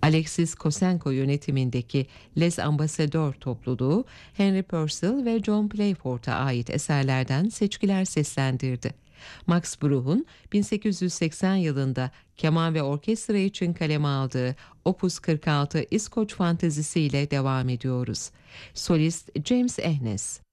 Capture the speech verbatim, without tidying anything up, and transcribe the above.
Alexis Kosenko yönetimindeki Les Ambassadeurs topluluğu, Henry Purcell ve John Playfort'a ait eserlerden seçkiler seslendirdi. Max Bruch'un bin sekiz yüz seksen yılında keman ve orkestra için kaleme aldığı Opus kırk altı İskoç Fantezisi ile devam ediyoruz. Solist James Ehnes.